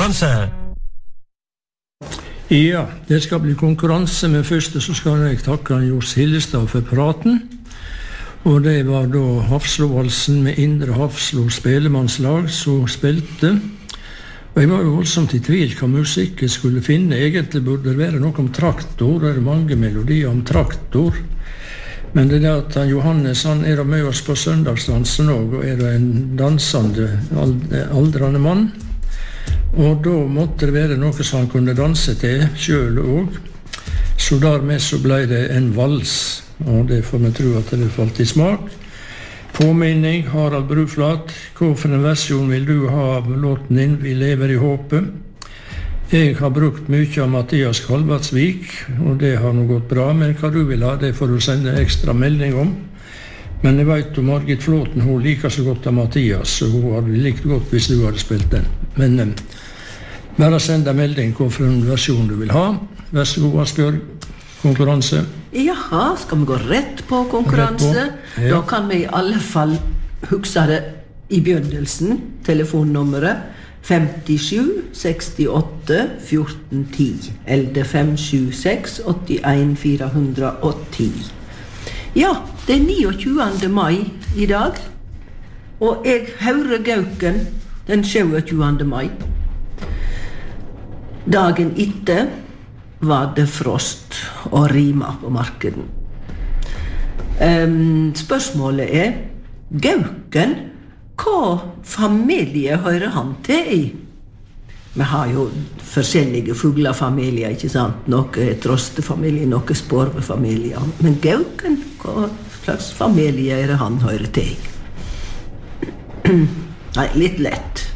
konkurranse. Ja, det skal bli konkurranse, men først så skal jeg takke Johs Hillestad for praten. Og det var da Hafslovalsen med Indre Hafslo spelemannslag som spilte. Og jeg var jo voldsomt I tvil hva musikk jeg skulle finne. Egentlig burde det være noe om traktor, det mange melodier om traktor. Men det er at Johannes, han da med oss på søndagsdansen også, og da en dansende, aldrende mann. Og da måtte det være noe som han kunne danse til, selv også. Så dermed så ble det en vals, og det får vi tro at det falt I smak. Påminning, Harald Bruflat, hva for en versjon vil du ha av låten din, Vi lever I håpet? Jeg har brukt mye av Mathias Kalvatsvik, og det har nå gått bra, men hva du vil ha, det får du sende ekstra melding om. Men jeg vet om Margit Flåten, hun liker så godt av Mathias, så hun hadde likt godt hvis du hadde spilt den. Men bare send en melding hva for en versjon du vil ha. Vær så god, Asbjørg. Konkurranse. Jaha, skal vi gå rett på konkurranse? Rett på. Ja. Da kan vi I alle fall huske det I begynnelsen, telefonnummeret 57 68 14 10, eller 576 81 410. Ja, det 29. mai I dag, og jeg hører Gauken den 27. mai. Dagen etter var det frost og rima på markeden. Spørsmålet Gauken, hva familie hører han til I? Vi har jo forskjellige fuglefamilier, ikke sant? Noe trostefamilie, noe sporvefamilie. Men Gauken, hva slags familie det han hører til I? Nei, litt lett.